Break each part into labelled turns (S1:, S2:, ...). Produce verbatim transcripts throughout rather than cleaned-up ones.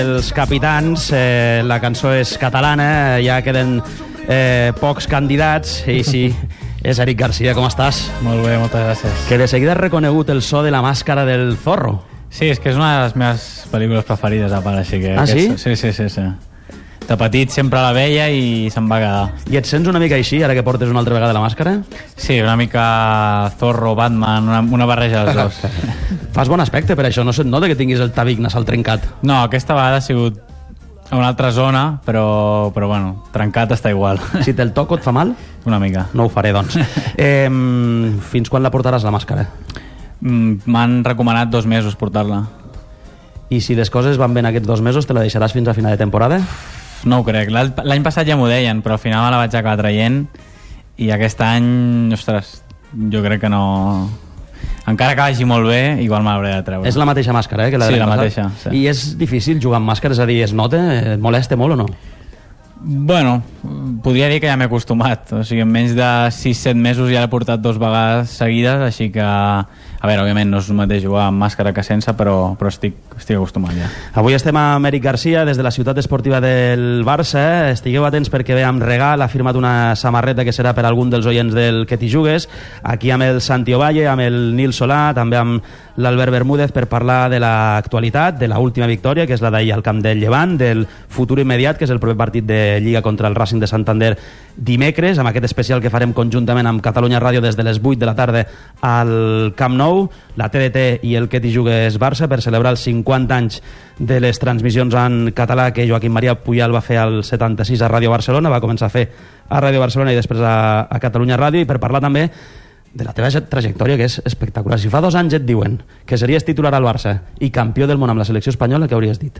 S1: Els capitans, eh, la cançó és catalana, ja queden eh, pocs candidats, i sí, és Eric Garcia, com estàs?
S2: Molt bé, moltes gràcies.
S1: Que de seguida has reconegut el so de la màscara del Zorro.
S2: Sí, és que és una de les meves pel·lícules preferides, a part, així que...
S1: Ah, sí?
S2: Aquest, sí, sí, sí, sí. De petit sempre la veia i se'n va quedar.
S1: I et sents una mica així, ara que portes una altra vegada la màscara?
S2: Sí, una mica Zorro, Batman, una, una barreja dels dos.
S1: Fas bon aspecte per això, no se't nota que tinguis el tabic nasal trencat.
S2: No, aquesta vegada ha sigut a una altra zona, però, però bueno, trencat està igual.
S1: Si te'l toco et fa mal?
S2: Una mica.
S1: No ho faré, doncs. Eh, fins quan la portaràs, la màscara?
S2: Mm, M'han recomanat dos mesos portar-la.
S1: I si les coses van bé en aquests dos mesos, te la deixaràs fins a final de temporada?
S2: No ho crec. L'any passat ja m'ho deien, però al final me la vaig acabar traient i aquest any, ostres, jo crec que no... Encara que vagi molt bé, igual me l'hauré de treure.
S1: És la mateixa màscara, eh? Que la
S2: sí, la
S1: passat.
S2: mateixa. Sí.
S1: I és difícil jugar amb màscara? És a dir, es nota? Et molesta molt o no?
S2: Bueno, podria dir que ja m'he acostumat. O sigui, en menys de sis set mesos ja l'he portat dos vegades seguides, així que... A veure, òbviament no és el mateix jugar amb màscara que sense, però, però estic, estic acostumat ja.
S1: Avui estem amb Eric Garcia des de la ciutat esportiva del Barça. Estigueu atents perquè ve amb regal, ha firmat una samarreta que serà per algun dels oients del Que t'hi jugues. Aquí amb el Santi Ovalle, amb el Nil Solà, també amb l'Albert Bermúdez per parlar de l'actualitat, de l'última victòria, que és la d'ahir al camp del Llevant, del futur immediat, que és el proper partit de Lliga contra el Racing de Santander dimecres, amb aquest especial que farem conjuntament amb Catalunya Ràdio des de les vuit de la tarda al Camp Nou, la T D T i el Que t'hi jugues Barça, per celebrar els cinquanta anys de les transmissions en català que Joaquim Maria Puyal va fer al setanta-sis a Ràdio Barcelona, va començar a fer a Ràdio Barcelona i després a, a Catalunya Ràdio, i per parlar també de la teva trajectòria, que és espectacular. Si fa dos anys et diuen que series titular al Barça i campió del món amb la selecció espanyola, què hauries dit?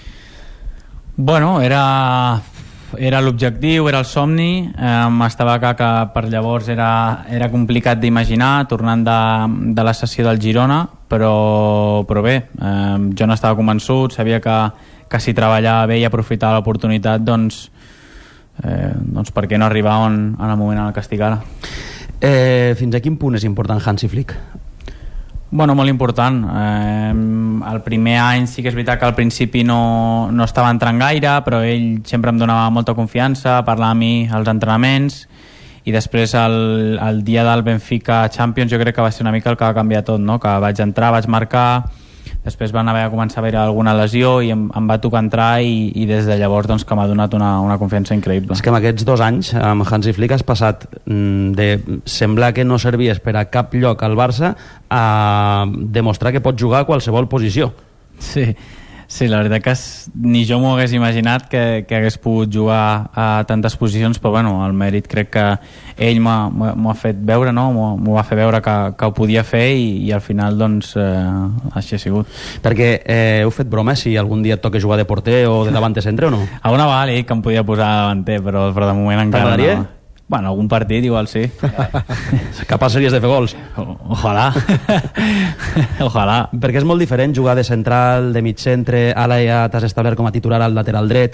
S2: Bueno, era... era l'objectiu, era el somni, eh, estava clar que per llavors era, era complicat d'imaginar, tornant de, de la sessió del Girona, però, però bé, eh, jo no estava convençut, sabia que, que si treballava bé i aprofitava l'oportunitat, doncs, eh, doncs per què no arribar on, en el moment en el que estic ara.
S1: Eh, fins a quin punt és important Hansi Flick?
S2: Bueno, molt important. Eh, el primer any sí que és veritat que al principi no, no estava entrant gaire, però ell sempre em donava molta confiança, parlava amb mi als entrenaments, i després el, el dia del Benfica Champions jo crec que va ser una mica el que va canviar tot, no? Que vaig entrar, vaig marcar, després van haver de començar a haver alguna lesió i em, em va tocar entrar, i, i des de llavors doncs, que m'ha donat una, una confiança increïble.
S1: És que en aquests dos anys amb Hansi Flick has passat de semblar que no servies per a cap lloc al Barça a demostrar que pots jugar a qualsevol posició.
S2: Sí, sí, la veritat que es, ni jo m'ho hagués imaginat que, que hagués pogut jugar a tantes posicions, però bueno, el mèrit crec que ell m'ho ha fet veure, no? M'ho va fer veure que, que ho podia fer, i, i al final doncs eh, així ha sigut.
S1: Perquè eh, heu fet broma si algun dia et toca jugar de porter o de davanter centre o no?
S2: A una vegada li he dit que em podia posar davanter, però, però de moment encara no. Bueno, algun partit igual sí.
S1: Capaç series de fer gols?
S2: O, ojalà. Ojalà.
S1: Perquè és molt diferent jugar de central, de mig centre, ara ja t'has establert com a titular al lateral dret.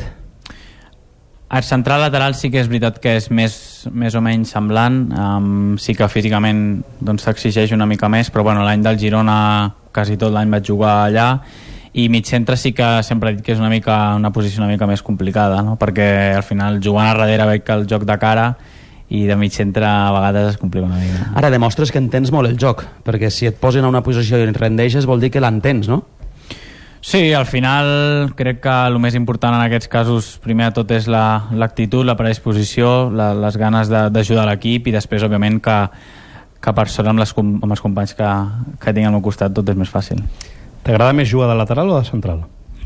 S2: El central lateral sí que és veritat que és més, més o menys semblant, um, sí que físicament doncs, s'exigeix una mica més, però bueno, l'any del Girona quasi tot l'any vaig jugar allà, i mig centre sí que sempre he dit que és una mica una posició una mica més complicada, no? Perquè al final jugant a darrere veig que el joc de cara, i de mig centre a vegades es complica una mica.
S1: Ara demostres que entens molt el joc, perquè si et posen a una posició i et rendeixes vol dir que l'entens, no?
S2: Sí, al final crec que el més important en aquests casos primer de tot és l'actitud, la, la predisposició, la, les ganes d'ajudar l'equip, i després òbviament que, que per sort amb, les, amb els companys que, que tinc al meu costat tot és més fàcil.
S3: T'agrada més jugar de lateral o de central?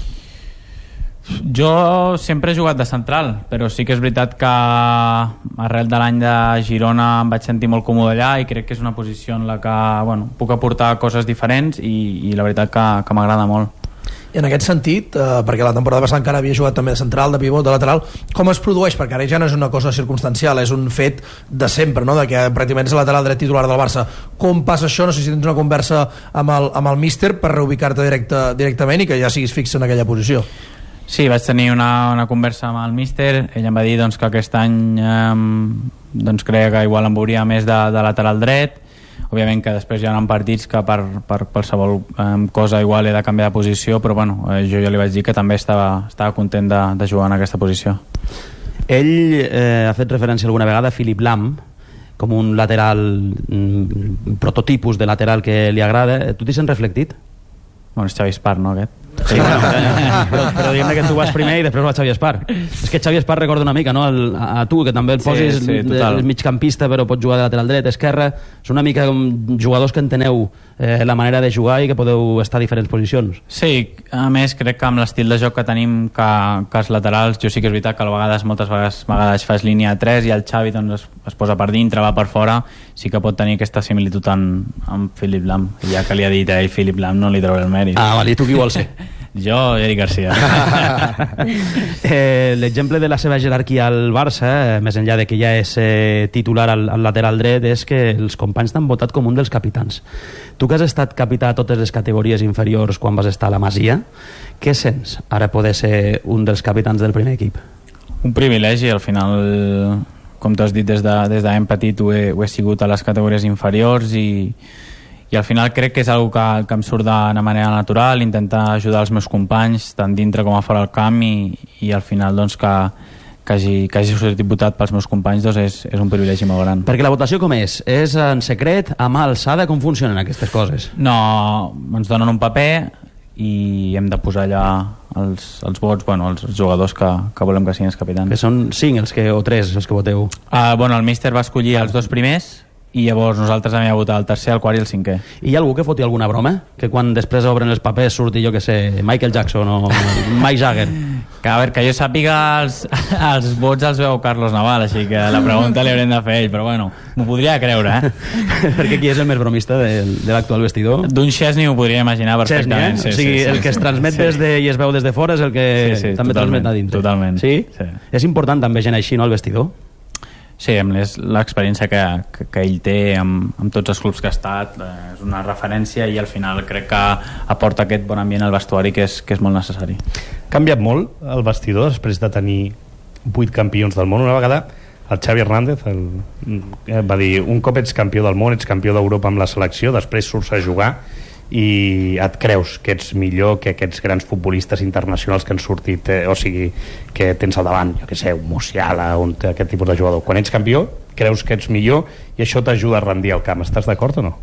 S2: Jo sempre he jugat de central, però sí que és veritat que arrel de l'any de Girona em vaig sentir molt còmode allà, i crec que és una posició en la que bueno, puc aportar coses diferents, i, i la veritat que, que m'agrada molt.
S4: I en aquest sentit, eh, perquè la temporada passada encara havia jugat també de central, de pivot, de lateral, com es produeix? Perquè ara ja no és una cosa circumstancial, és un fet de sempre, no? De que pràcticament és el lateral dret titular del Barça. Com passa això? No sé si tens una conversa amb el, amb el míster per reubicar-te directe, directament i que ja siguis fix en aquella posició.
S2: Sí, vaig tenir una, una conversa amb el míster, ell em va dir doncs, que aquest any eh, doncs creia que igual em veuria més de, de lateral dret, òbviament que després hi ha partits que per, per qualsevol um, cosa igual he de canviar de posició, però bueno, eh, jo ja li vaig dir que també estava, estava content de, de jugar en aquesta posició.
S1: Ell eh, ha fet referència alguna vegada a Philipp Lahm com un lateral mm, prototipus de lateral que li agrada. Tu t'hi sents reflectit?
S2: Bueno, és Xavi Espar, no, aquest?
S1: Sí, però, però, però diguem que tu vas primer i després va Xavi Espar. És que Xavi Espar recorda una mica, no? El, a, a tu, que també el posis sí, sí, el migcampista, però pots jugar de lateral dret, esquerra. És una mica com jugadors que enteneu eh, la manera de jugar i que podeu estar a diferents posicions.
S2: Sí, a més crec que amb l'estil de joc que tenim que, que els laterals, jo sí que és veritat que a vegades, moltes vegades, vegades fas línia tres i el Xavi doncs, es, es posa per dintre, va per fora, sí que pot tenir aquesta similitud en, amb Philipp Lahm. I ja que li ha dit a ell Philipp Lahm, no li trauré el mèrit.
S1: Ah, vale, i tu qui vols ser?
S2: Jo, Eric Garcia.
S1: eh, L'exemple de la seva jerarquia al Barça, eh, més enllà de que ja és eh, titular al, al lateral dret, és que els companys t'han votat com un dels capitans. Tu que has estat capità a totes les categories inferiors quan vas estar a la Masia, què sents ara poder ser un dels capitans del primer equip?
S2: Un privilegi, al final, com t'has dit, des de, des de ben petit ho he, ho he sigut a les categories inferiors i i al final crec que és una que, que em surt d'una manera natural, intentar ajudar els meus companys tant dintre com a fora del camp i, i al final doncs que, que, hagi, que hagi sigut votat pels meus companys doncs és, és un privilegi molt gran.
S1: Perquè la votació com és? És en secret, a mà alçada? Com funcionen aquestes coses?
S2: No, ens donen un paper i hem de posar allà els, els vots, bueno, els jugadors que, que volem que siguin els capitans.
S1: Que són cinc els que, o tres els que voteu?
S2: Uh, bueno, el míster va escollir els dos primers i llavors nosaltres hem de votar el tercer, el quart i el cinquè.
S1: I hi ha algú que foti alguna broma? Que quan després obren els papers surti, jo que sé, Michael Jackson o Mike Jagger?
S2: Que a veure, que jo sàpiga els, els vots els veu Carlos Naval, així que la pregunta li haurem de fer ell, però bueno, m'ho podria creure, eh?
S1: Perquè qui és el més bromista de, de l'actual vestidor?
S2: D'un Chesney ho podria imaginar perfectament.
S1: Chesney, eh?
S2: Sí,
S1: o sigui,
S2: sí, sí,
S1: el que
S2: sí,
S1: es transmet
S2: sí.
S1: des de i es veu des de fora és el que sí, sí, també transmet a dintre.
S2: Totalment.
S1: Sí?
S2: Sí.
S1: És important també gent així, no, al vestidor?
S2: Sí, amb l'experiència que, que, que ell té amb, amb tots els clubs que ha estat, eh, és una referència i al final crec que aporta aquest bon ambient al vestuari que és, que és molt necessari.
S3: Ha canviat molt el vestidor després de tenir vuit campions del món. Una vegada el Xavi Hernández el, va dir, un cop ets campió del món, ets campió d'Europa amb la selecció, després surts a jugar i et creus que ets millor que aquests grans futbolistes internacionals que han sortit, eh, o sigui, que tens al davant, jo que sé, un Musiala, un, aquest tipus de jugador. Quan ets campió, creus que ets millor i això t'ajuda a rendir al camp. Estàs d'acord o no?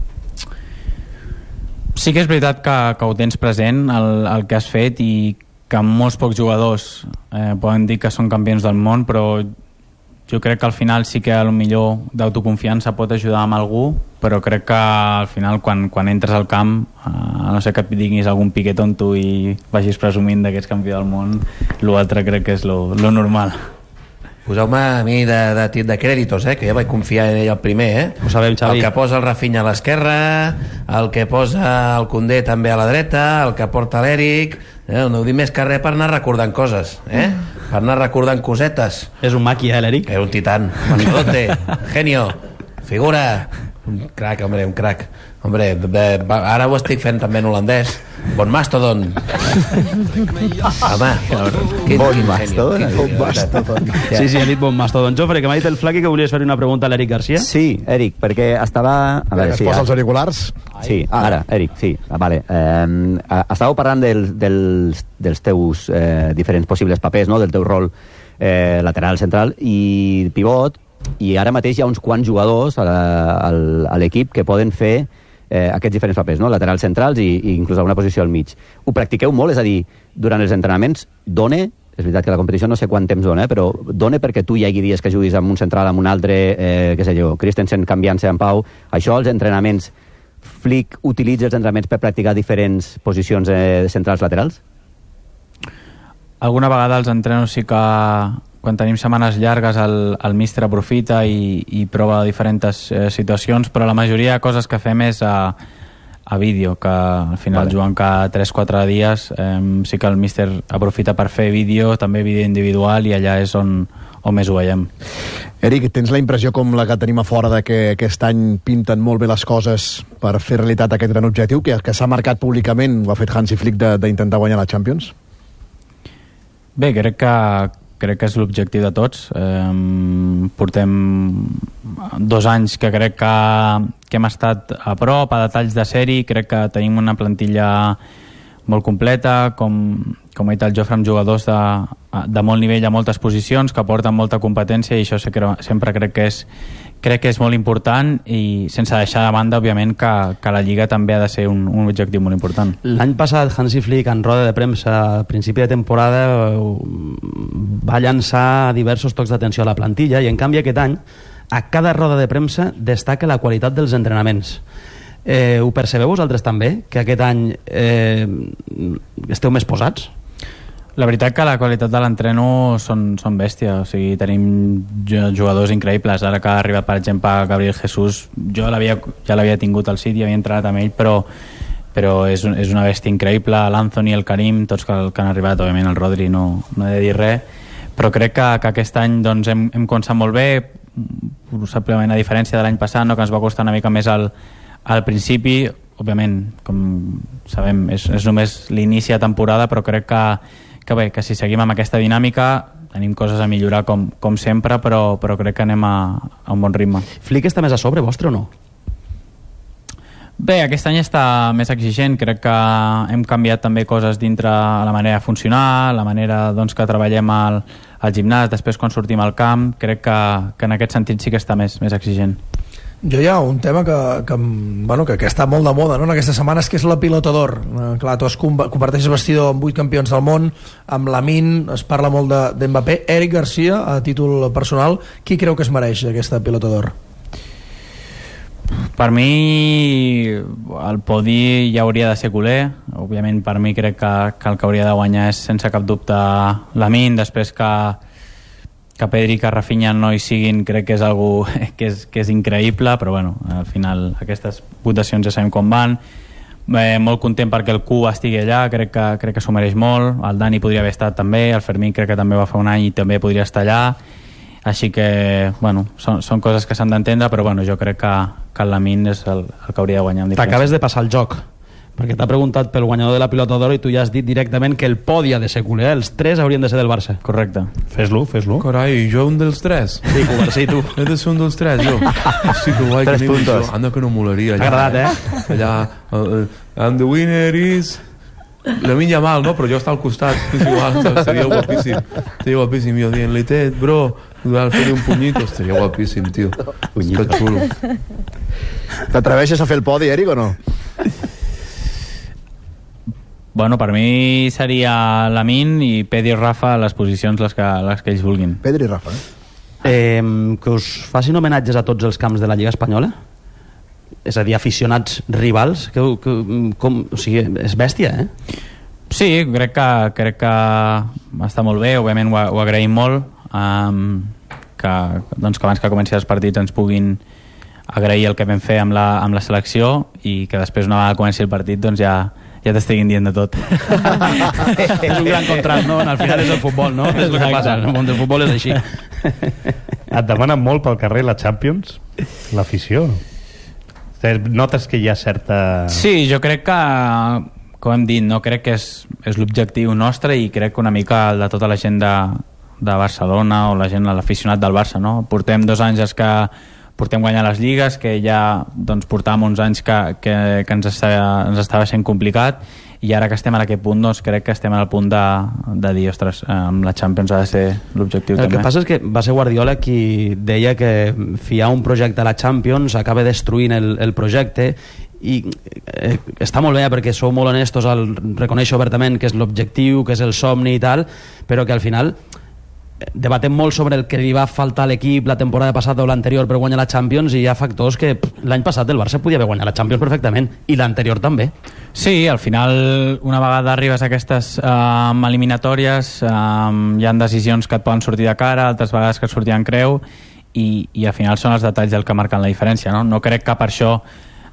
S2: Sí que és veritat que, que ho tens present, el, el que has fet, i que molts pocs jugadors eh, poden dir que són campions del món, però jo crec que al final sí que a lo millor d'autoconfiança pot ajudar amb algú, però crec que al final quan, quan entres al camp, eh, a no ser que et diguis algun piqué tonto i vagis presumint que ets campió del món, l'altre crec que és lo, lo normal.
S5: Poseu-me a mi de, de, de, de crèditos, eh? Que jo vaig confiar en ell el primer, eh?
S1: Ho sabem, Xavi.
S5: El que posa el Rafinha a l'esquerra, el que posa el Koundé també a la dreta, el que porta l'Eric, eh? No ho dic més que res per anar recordant coses, eh? Per anar recordant cosetes.
S1: És un maqui, eh, l'Eric?
S5: És un titán, mastodote, genio, figura, un crac, hombre, un crac. Hombre, de, de, ara ho estic fent també en holandès. Bon mastodon. Home, quin,
S6: bon
S5: quin
S6: mastodon.
S5: genio,
S6: Bon mastodon.
S1: Sí, sí, ha dit bon mastodon. Jofre, que m'ha dit el Flaqui que volies fer una pregunta a l'Eric Garcia.
S6: Sí, Eric, perquè estava... A veure,
S7: es
S6: sí,
S7: posa
S6: ara.
S7: els auriculars.
S6: Sí, ara, Eric, sí. Ah, vale. Eh, estàveu parlant del, dels, dels teus eh, diferents possibles papers, no? Del teu rol eh, lateral, central i pivot, i ara mateix hi ha uns quants jugadors a, la, al, a l'equip que poden fer eh, aquests diferents papers, no? Laterals centrals i, i inclús alguna posició al mig. Ho practiqueu molt? És a dir, durant els entrenaments dona, és veritat que la competició no sé quant temps dona, eh, però dona perquè tu hi hagi dies que juguis amb un central, amb un altre, eh, què sé jo, Christensen canviant-se amb Pau. Això, els entrenaments, Flick utilitza els entrenaments per practicar diferents posicions eh, centrals laterals?
S2: Alguna vegada els entrenos sí que quan tenim setmanes llargues el, el míster aprofita i, i prova diferents eh, situacions, però la majoria de coses que fem és a, a vídeo, que al final vale. Jugant cada tres quatre dies eh, sí que el míster aprofita per fer vídeo, també vídeo individual, i allà és on, on més ho veiem.
S7: Eric, tens la impressió com la que tenim a fora de que aquest any pinten molt bé les coses per fer realitat aquest gran objectiu que, que s'ha marcat públicament, ho ha fet Hansi Flick, d'intentar guanyar la Champions?
S2: Bé, crec que, crec que és l'objectiu de tots. Eh, portem dos anys que crec que, que hem estat a prop, a detalls de sèrie. Crec que tenim una plantilla molt completa, com, com ha dit el Jofre, amb jugadors de, de molt nivell a moltes posicions, que aporten molta competència, i això sempre crec que és crec que és molt important, i sense deixar de banda, òbviament, que, que la Lliga també ha de ser un, un objectiu molt important.
S1: L'any passat Hansi Flick, en roda de premsa a principi de temporada, va llançar diversos tocs d'atenció a la plantilla, i en canvi aquest any a cada roda de premsa destaca la qualitat dels entrenaments. Eh, ho percebeu vosaltres també, que aquest any eh, esteu més posats?
S2: La veritat que la qualitat de l'entreno són, són bèstia, o sigui, tenim jugadors increïbles. Ara que ha arribat, per exemple, Gabriel Jesús, jo l'havia, ja l'havia tingut al City, havia entrenat amb ell, però, però és, un, és una bèstia increïble. L'Anthony, el Karim, tots que, que han arribat, òbviament el Rodri no, no he de dir res, però crec que, que aquest any doncs, hem, hem començat molt bé, possiblement a diferència de l'any passat, no, que ens va costar una mica més al, al principi. Òbviament, com sabem, és, és només l'inici de temporada, però crec que que bé, que si seguim amb aquesta dinàmica tenim coses a millorar com, com sempre, però, però crec que anem a, a un bon ritme.
S1: Flick està més a sobre vostre o no?
S2: Bé, aquest any està més exigent. Crec que hem canviat també coses dintre la manera de funcionar, la manera doncs, que treballem al, al gimnàs, després quan sortim al camp. Crec que, que en aquest sentit sí que està més, més exigent.
S4: Jo hi ha un tema que, que, bueno, que, que està molt de moda, no?, en aquestes setmanes, que és la Pilota d'Or. Eh, clar, tu es comparteixes vestidor amb vuit campions del món, amb Lamine, es parla molt de, de Mbappé. Eric Garcia, a títol personal, qui creu que es mereix aquesta Pilota d'Or?
S2: Per mi el podi ja hauria de ser culer. Òbviament per mi crec que, que el que hauria de guanyar és sense cap dubte Lamine. Després que que Pedri i que Rafinha no hi siguin, crec que és algo que és, que és increïble, però bueno, al final aquestes votacions ja sabem com van. Eh, molt content perquè el Q estigui allà, crec que, crec que s'ho mereix molt. El Dani podria haver estat també, el Fermín crec que també va fer un any i també podria estar allà, així que bueno, són, són coses que s'han d'entendre, però bueno, jo crec que, que el Lamine és el, el que hauria de guanyar.
S1: T'acabes de passar el joc, perquè t'ha preguntat pel guanyador de la Pilota d'Or i tu ja has dit directament que el podi ha de ser culer, els tres haurien de ser del Barça.
S2: Correcte.
S3: Fes-lo, fes-lo.
S8: Carai, jo un dels tres?
S1: Sí, Cubar, sí, tu.
S8: He de ser un dels tres, jo. Hosti, que guai,
S6: tres
S8: que
S6: puntos.
S8: Anda, que no molaria.
S1: T'ha agradat, eh?
S8: Allà, uh, uh, and the winner is... Lamine Yamal, no? Però jo està al costat. És igual, seria guapíssim. Seria guapíssim. Jo dient-li, Ted, bro, fer-li un punyito. Seria guapíssim, tio. Que xulo.
S7: T'atreveixes a fer el podi, Eric, o no?
S2: Bueno, per mi seria Lamine i Pedri i Rafa a les posicions les que, les que ells vulguin.
S7: Pedri i Rafa, eh?
S1: eh? Que us facin homenatges a tots els camps de la Lliga Espanyola? És a dir, aficionats rivals? Que, que, com, o sigui, és bèstia, eh?
S2: Sí, crec que, crec que està molt bé, òbviament ho, ho agraïm molt, um, que, doncs, que abans que comenci els partits ens puguin agrair el que vam fer amb la, amb la selecció, i que després una vegada comenci el partit doncs ja ja t'estiguin dient de tot.
S1: És un gran contrast, no? Al final és el futbol, no? És el que passa, el món del futbol és així.
S3: Et demanen molt pel carrer la Champions? L'afició? Notes que hi ha certa...
S2: Sí, jo crec que, com hem dit, no crec que és, és l'objectiu nostre, i crec que una mica el de tota la gent de, de Barcelona, o la gent, l'aficionat del Barça, no? Portem dos anys els que portem guanyar les lligues, que ja doncs, portàvem uns anys que, que, que ens, estava, ens estava sent complicat, i ara que estem en aquest punt, doncs crec que estem al punt de, de dir, ostres, amb la Champions ha de ser l'objectiu.
S1: El
S2: també.
S1: que passa és que va ser Guardiola qui deia que fiar un projecte a la Champions acaba destruint el, el projecte, i eh, està molt bé perquè sou molt honestos al reconèixer obertament que és l'objectiu, que és el somni i tal, però que al final debatem molt sobre el que li va faltar a l'equip la temporada passada o l'anterior per guanyar la Champions, i hi ha factors que l'any passat el Barça podia haver guanyat la Champions perfectament, i l'anterior també.
S2: Sí, al final una vegada arribes a aquestes um, eliminatòries, um, hi ha decisions que et poden sortir de cara, altres vegades que et sortiran creu, i, i al final són els detalls el que marquen la diferència, no? No crec que per això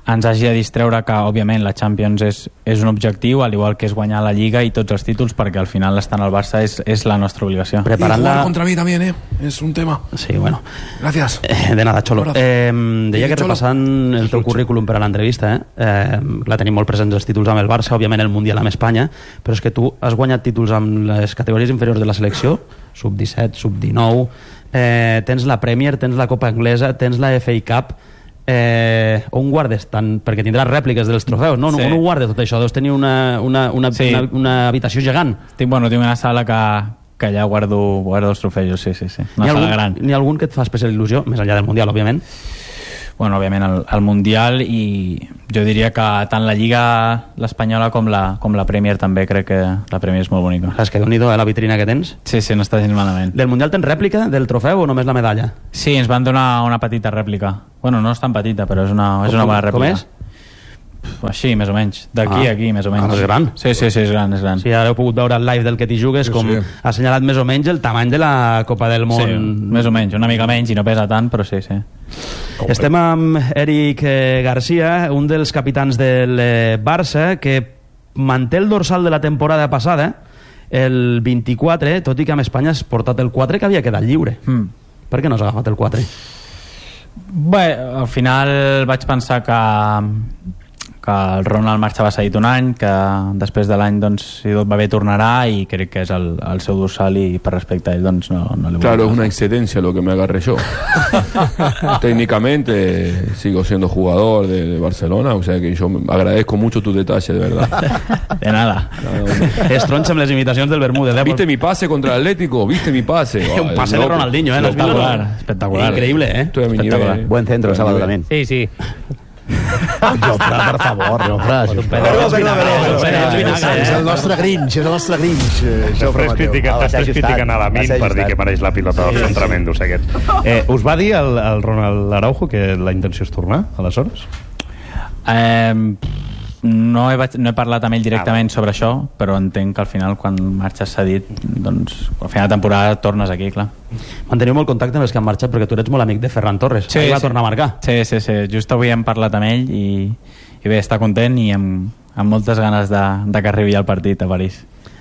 S2: ens hagi de distreure que, òbviament, la Champions és, és un objectiu, al igual que és guanyar la Lliga i tots els títols, perquè al final estar al Barça és, és la nostra obligació.
S8: Preparant y jugar la... contra mí también, ¿eh? Es un tema.
S1: Sí, bueno.
S8: Gracias.
S1: Eh, de nada, Xolo. Eh, deia que repassant el teu currículum per a l'entrevista, eh, eh, la tenim molt presents els títols amb el Barça, òbviament el Mundial amb Espanya, però és que tu has guanyat títols amb les categories inferiors de la selecció, sub disset, sub dinou, eh, tens la Premier, tens la Copa Anglesa, tens la F A Cup. Eh, on guardes tant? Perquè tindràs rèpliques dels trofeus, no? Sí. On ho guardes tot això? Deus tenir una, una, una, sí. una, una habitació gegant.
S2: Tinc, bueno, tinc una sala que, que allà guardo, guardo els trofeus, sí, sí, sí. Una
S1: sala
S2: algun, gran.
S1: N'hi ha algun que et fa especial il·lusió, més enllà del Mundial, òbviament?
S2: Bueno, òbviament el, el Mundial, i jo diria que tant la Lliga l'Espanyola com la, com la Premier també, crec que la Premier és molt bonica.
S1: És que déu-n'hi-do, eh, la vitrina que tens.
S2: Sí, sí, no està gens malament.
S1: Del Mundial tens rèplica del trofeu o només la medalla?
S2: Sí, ens van donar una petita rèplica. Bueno, no és tan petita, però és una, és una bona rèplica.
S1: Com és?
S2: Així, més o menys. D'aquí
S1: ah.
S2: a aquí, més o menys.
S1: Ah, és gran.
S2: Sí, sí, sí, és gran, és gran.
S1: Sí, ara heu pogut veure el live del que t'hi jugues, sí, com sí. ha assenyalat més o menys el tamany de la Copa del Món.
S2: Sí, més o menys, una mica menys i no pesa tant, però sí, sí.
S1: Com Estem amb Eric eh, Garcia, un dels capitans del eh, Barça, que manté el dorsal de la temporada passada, el vint-i-quatre, tot i que amb Espanya has portat el quatre que havia quedat lliure. Mm. Per què no has agafat el quatre?
S2: Bé, al final vaig pensar que que el Ronald marxava cedit un any, que després de l'any, doncs, si tot va bé, tornarà, i crec que és el, el seu dorsal, i per respecte a ell, doncs, no, no le voy
S8: Claro,
S2: a
S8: es una excedencia lo que me agarré yo. Técnicamente sigo siendo jugador de, de Barcelona, o sea que yo agradezco mucho tu detalle, de verdad.
S2: De nada.
S1: No, es tronxa amb les imitacions del Bermúdez. Eh?
S8: ¿Viste mi pase contra el Atlético? ¿Viste mi pase?
S1: Oh, un pase de Ronaldinho, ¿eh?
S2: Espectacular, espectacular.
S1: Increíble, ¿eh?
S8: Estoy a mi
S2: espectacular.
S8: nivel.
S6: Buen centro, sábado también.
S2: Sí, sí.
S7: Jofre, per favor, Jofre. És el nostre Grinch, és el nostre Grinch.
S3: Després criticant a Lamin per dir que mereix la pilota, sí, són tremendos aquests. Eh, us va dir el, el Ronald Araujo que la intenció és tornar, aleshores?
S2: Eh... No he, vaig, no he parlat amb ell directament sobre això, però entenc que al final, quan marxes cedit, doncs al final de temporada tornes aquí, clar.
S1: Manteniu molt contacte amb els que han marxat, perquè tu ets molt amic de Ferran Torres.
S2: Sí,
S1: ahir va
S2: sí.
S1: tornar a marcar.
S2: Sí, sí, sí. Just avui hem parlat amb ell i, i bé, està content i amb, amb moltes ganes de, de que arribi al partit a París.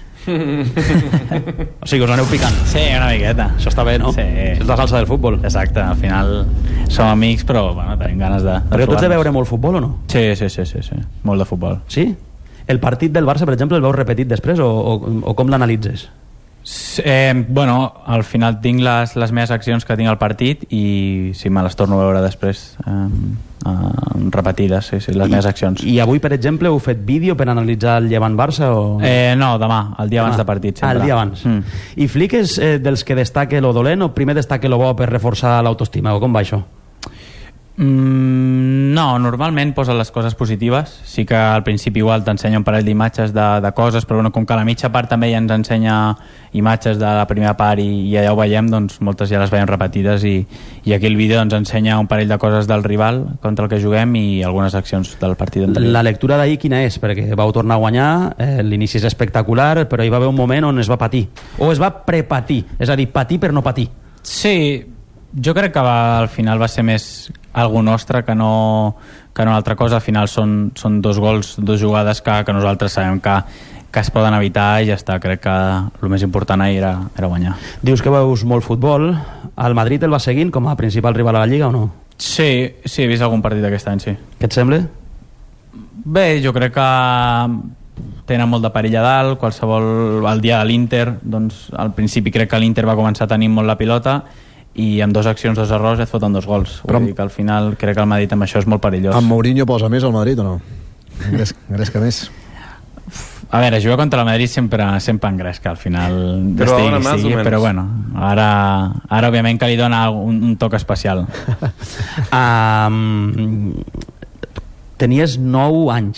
S1: O sigui, us aneu picant.
S2: Sí, una miqueta.
S1: Això està bé, no?
S2: Sí.
S1: Això és la salsa del futbol.
S2: Exacte, al final som amics, però bueno, tenim ganes de, de
S1: Perquè tu ets de veure molt futbol o no?
S2: Sí, sí, sí, sí, sí. Molt de futbol.
S1: Sí? El partit del Barça, per exemple, el veus repetit després o, o, o com l'analitzes?
S2: Eh, bueno, al final tinc les, les meves accions que tinc al partit i si me les torno a veure després eh, eh, repetides, sí, sí, les I, meves accions.
S1: I avui, per exemple, heu fet vídeo per analitzar el Llevant-Barça? O...
S2: Eh, no, demà, el dia abans
S1: demà.
S2: de partit sempre.
S1: Ah, el dia abans. Mm. I Flick és eh, dels que destaque lo dolent o primer destaque lo bo per reforçar l'autoestima, o com va això?
S2: Mm, no, normalment posa les coses positives. Sí que al principi igual t'ensenya un parell d'imatges de, de coses, però bueno, com que a la mitja part també ja ens ensenya imatges de la primera part i, i allà ho veiem, doncs moltes ja les veiem repetides i, i aquí el vídeo ens ensenya un parell de coses del rival contra el que juguem i algunes accions del partit anterior.
S1: La lectura d'ahir quina és? Perquè vau tornar a guanyar, eh, l'inici és espectacular, però hi va haver un moment on es va patir o es va prepatir, és a dir, patir per no patir.
S2: Sí, jo crec que va, al final va ser més algo nostre que no, que no altra cosa. Al final són, són dos gols, dos jugades que, que nosaltres sabem que, que es poden evitar i ja està. Crec que el més important ahir era, era guanyar.
S1: Dius que veus molt futbol. El Madrid el va seguint com a principal rival a la Lliga o no?
S2: Sí, sí, he vist algun partit aquest any, sí.
S1: Què et sembla?
S2: Bé, jo crec que tenen molt de perill a dalt. Qualsevol, el dia de l'Inter, doncs al principi crec que l'Inter va començar a tenir molt la pilota i amb dues accions, dos errors et foten dos gols. Vull dir que al final crec que el Madrid amb això és molt perillós.
S7: Amb Mourinho posa més al Madrid o no? Engresca més?
S2: A veure, jugar contra el Madrid sempre, sempre engresca al final.
S8: Però
S2: estigui,
S8: ara més
S2: estigui,
S8: o menys.
S2: però bueno, ara, ara òbviament que li dona un, un toc especial.
S1: um, tenies nou anys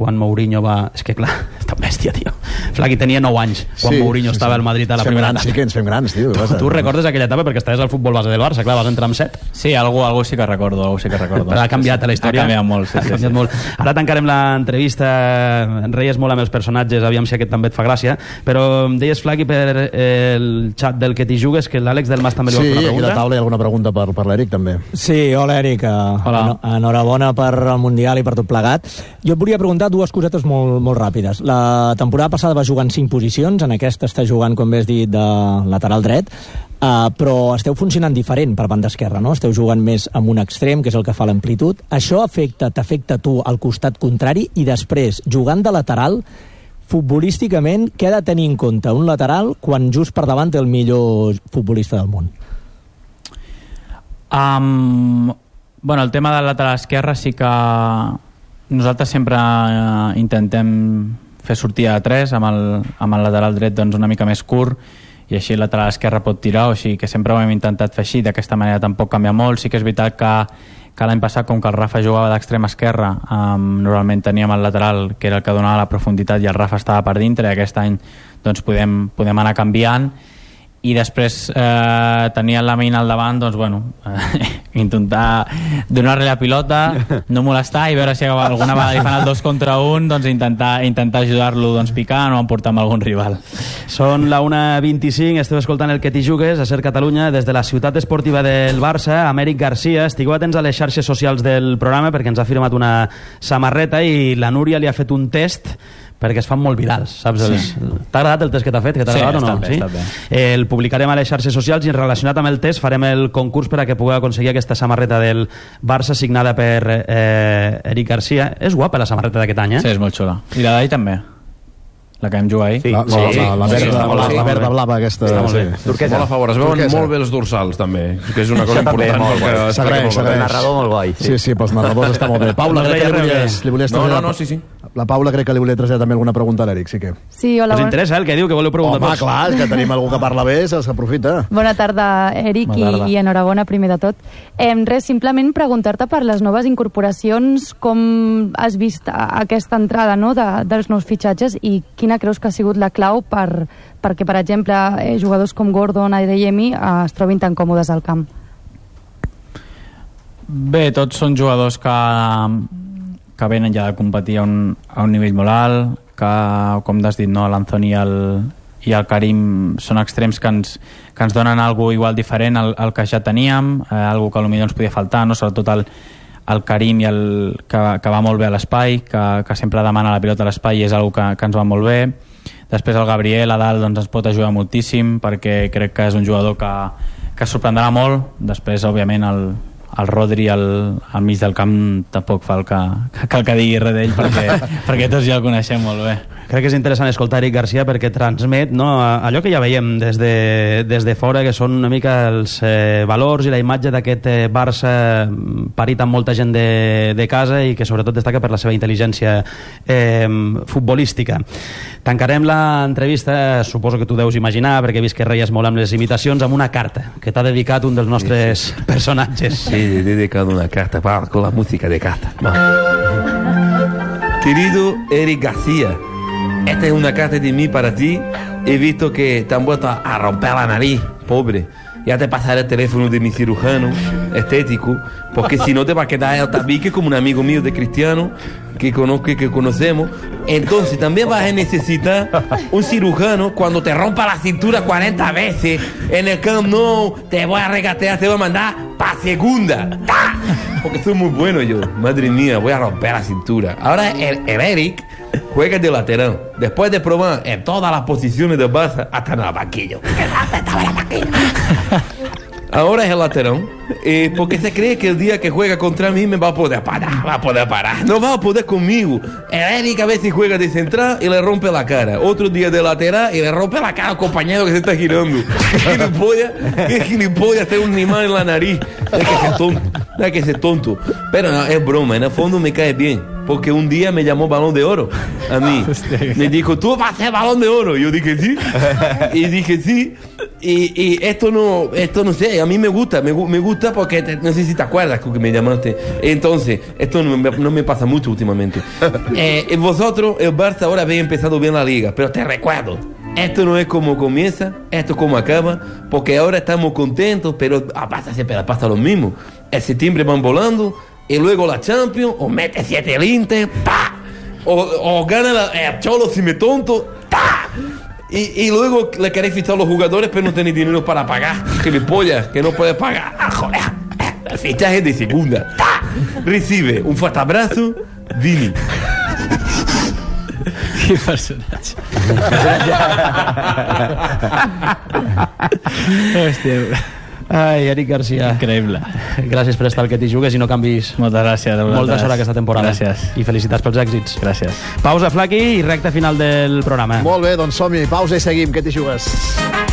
S1: quan Mourinho va... És que clar, és tan bèstia, tio. Flaqui tenia nou anys quan sí, Mourinho sí, estava sí. al Madrid a la primera etapa.
S7: Sí que ens fem grans, tio.
S1: Tu, tu recordes aquella etapa perquè estaves al futbol base del Barça, clar, vas entrar amb set.
S2: Sí, algú, algú sí que recordo, algú sí que recordo.
S1: Però ha canviat la història.
S2: Ha canviat molt, sí,
S1: ha canviat
S2: sí,
S1: molt.
S2: sí.
S1: Ara tancarem l'entrevista, reies molt amb els personatges, aviam si aquest també et fa gràcia, però em deies, Flaqui, per el xat del que t'hi jugues, que l'Àlex del Mas també li
S7: sí,
S1: va fer una pregunta.
S7: Sí, aquí a la taula hi ha alguna pregunta per, per l'Eric, també.
S9: Sí, hola, Eric. Hola. Enhorabona per el Mundial i per tot plegat. Jo et volia preguntar dues cosetes molt, molt ràpides. La temporada passada va jugar en cinc posicions, en aquesta està jugant, com bé has dit, de lateral dret, uh, però esteu funcionant diferent per banda esquerra, no? Esteu jugant més amb un extrem, que és el que fa l'amplitud. Això afecta, t'afecta tu al costat contrari, i després, jugant de lateral, futbolísticament, què ha de tenir en compte un lateral quan just per davant té el millor futbolista del món?
S2: Um, bueno, el tema del lateral esquerre sí que nosaltres sempre uh, intentem fer sortida de tres, amb el, amb el lateral dret doncs, una mica més curt, i així el lateral esquerre pot tirar, o sigui que sempre ho hem intentat fer així, d'aquesta manera tampoc canvia molt. Sí que és veritat que, que l'any passat, com que el Rafa jugava d'extrem esquerre, um, normalment teníem el lateral, que era el que donava la profunditat, i el Rafa estava per dintre, i aquest any doncs, podem, podem anar canviant. I després eh, tenir el Lamine al davant, doncs bueno, eh, intentar donar-li la pilota, no molestar, i veure si alguna vegada li fan el dos contra un, doncs intentar, intentar ajudar-lo doncs, picant o emportar amb algun rival.
S1: Són la una vint-i-cinc, esteu escoltant el que t'hi jugues a Ser Catalunya des de la ciutat esportiva del Barça. Amèric Garcia, estigueu atents a les xarxes socials del programa perquè ens ha firmat una samarreta i la Núria li ha fet un test perquè es fan molt virals, saps? Sí. T'ha agradat el test que t'ha fet? Que t'ha
S2: sí,
S1: agradat o no?
S2: Bé,
S1: sí,
S2: bé.
S1: Eh, el publicarem a les xarxes socials i relacionat amb el test farem el concurs per a que pugueu aconseguir aquesta samarreta del Barça signada per eh, Eric Garcia. És guapa la samarreta d'aquest any, eh?
S2: Sí, és molt xula. I la d'ahir també. La que vam jugar ahir.
S7: Sí, la, la, la, la,
S8: sí,
S7: verda,
S8: sí,
S7: la,
S8: sí,
S7: la verda blava aquesta.
S8: Està molt bé.
S7: Sí.
S8: Turquesa. Molt a favor. Es veuen
S7: Turquesa.
S8: molt bé els dorsals, també, que és una cosa
S6: Això
S8: important.
S6: També,
S8: Que
S7: s'agraeix, s'agraeix.
S6: El narrador molt guai.
S7: Sí, sí, pels narradors està molt bé. Paula,
S1: No
S7: crec que li
S1: veia
S7: volies,
S1: res
S7: li volies
S8: No,
S7: traslladar...
S8: no, no, sí, sí.
S7: La Paula crec que li volia traslladar també alguna pregunta a l'Eric, sí que...
S10: Sí, hola.
S1: Us
S10: Bona...
S1: interessa el que diu, que voleu preguntar
S7: Home,
S1: tots?
S7: clar, és que tenim algú que parla bé, s'aprofita.
S10: Bona tarda, Eric,
S2: Bona tarda.
S10: I, i enhorabona primer de tot. Eh, res, simplement preguntar-te per les noves incorporacions, com has vist aquesta entrada, no?, de, dels nous fitxatges, i quina creus que ha sigut la clau per, perquè, per exemple, eh, jugadors com Gordon, Adeyemi eh, es trobin tan còmodes al camp?
S2: Bé, tots són jugadors que, que venen ja de competir a un, a un nivell molt alt, que, com t'has dit, no, l'Anthony i el, i el Karim són extrems que ens, que ens donen alguna igual diferent al, al que ja teníem, eh, algo que potser ens podia faltar, no? Sobretot el, el Karim i el, que, que va molt bé a l'espai, que, que sempre demana la pilota a l'espai i és algo que, que ens va molt bé. Després el Gabriel a dalt doncs, ens pot ajudar moltíssim perquè crec que és un jugador que, que sorprendrà molt. Després, òbviament, el, el Rodri al, al mig del camp tampoc fa el que, que, el que digui res d'ell perquè, perquè tots ja el coneixem molt bé.
S1: Crec que és interessant escoltar Eric Garcia perquè transmet, no, allò que ja veiem des de, des de fora, que són una mica els eh, valors i la imatge d'aquest eh, Barça parit amb molta gent de, de casa i que sobretot destaca per la seva intel·ligència eh, futbolística. Tancarem l'entrevista, suposo que tu deus imaginar, perquè he vist que reies molt amb les imitacions, amb una carta que t'ha dedicat un dels nostres sí, sí. personatges.
S8: Sí, he dedicado una carta para, con la música de carta. Va. Querido Eric García, esta es una carta de mí para ti. He visto que te han vuelto a romper la nariz, pobre. Ya te pasaré el teléfono de mi cirujano estético, porque si no te va a quedar el tabique como un amigo mío de Cristiano que conozco y que conocemos. Entonces también vas a necesitar un cirujano cuando te rompa la cintura cuarenta veces en el Camp Nou. Te voy a regatear, te voy a mandar pa' segunda. ¡Ta! Porque soy muy bueno yo. Madre mía, voy a romper la cintura. Ahora el, el Eric juega de lateral. Después de probar en todas las posiciones del Barça, hasta en el banquillo. Estaba en el banquillo. Ahora es el lateral, eh, porque se cree que el día que juega contra mí me va a poder parar, va a poder parar, no va a poder conmigo. El Eric a veces juega de central y le rompe la cara, otro día de lateral y le rompe la cara al compañero que se está girando. ¿Qué gilipollas? ¿Qué gilipollas tener un animal en la nariz? Hay que ser tonto, hay que ser tonto. Pero no, es broma, en el fondo me cae bien, porque un día me llamó Balón de Oro a mí. Me dijo, tú vas a ser Balón de Oro. Yo dije sí, y dije sí. Y, y esto no, esto no sé, a mí me gusta, me, me gusta porque te, no sé si te acuerdas que me llamaste. Entonces, esto no me, no me pasa mucho últimamente. eh, vosotros, el Barça ahora habéis empezado bien la liga, pero te recuerdo, esto no es como comienza, esto es como acaba, porque ahora estamos contentos, pero a pasa siempre pasa lo mismo. El septiembre van volando, y luego la Champions, o mete siete el Inter, ¡pa! O, o gana la, el Cholo si me tonto, ¡ta! Y, y luego le queréis fichar a los jugadores, pero no tenéis dinero para pagar. Gilipollas, que no puedes pagar. Ah, joder. El fichaje de segunda. ¡Ta! Recibe un fuerte abrazo, Vini.
S2: Qué personaje. Hòstia.
S1: Ai, Eric Garcia.
S2: Increïble.
S1: Gràcies per estar al Que t'hi jugues i no canvis.
S2: Moltes gràcies a vosaltres.
S1: Molta sort aquesta temporada.
S2: Gràcies.
S1: I felicitats pels èxits.
S2: Gràcies.
S1: Pausa, Flaqui, i recta final del programa.
S7: Molt bé, doncs som-hi. Pausa i seguim. Que t'hi jugues?